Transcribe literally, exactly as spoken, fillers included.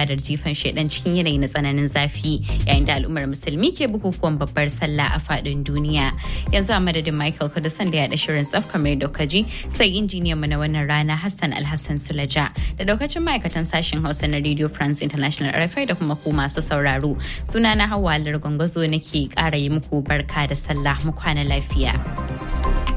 ibadar jifan shedan cikin yanayi na tsananin zafi yayin da al'ummar musulmi ke bukukuwan babbar sallah a faɗin duniya. Yanzu a madadin Michael Kudusan da ya da shirin tsaf kamar da kaji sai injiniyan mu na wannan rana Hassan Alhassan Sulaja da daukacin ma'aikatan sashen Hausa na Radio France International R F I da kuma ku masu sauraro. Sunana Hawwa Largongozo nake ƙara yi muku barka da sallah mu kwana lafiya.